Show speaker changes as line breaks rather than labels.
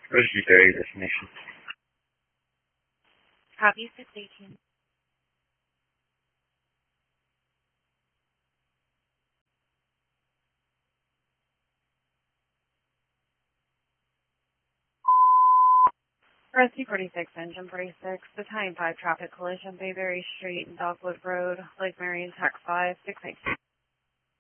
Rescue Ferry destination.
Copy 618. Rescue 46, engine 46, Battalion 5, traffic collision, Bayberry Street and Dogwood Road, Lake Marion, Tax 5, 618.